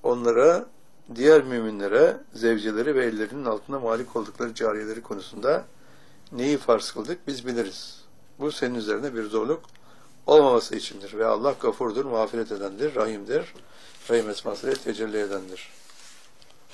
onlara, diğer müminlere, zevceleri ve ellerinin altında malik oldukları cariyeleri konusunda neyi farz kıldık biz biliriz. Bu senin üzerine bir zorluk olmaması içindir. Ve Allah gafurdur, mağfiret edendir, rahimdir, rahim esmasıyla tecelli edendir.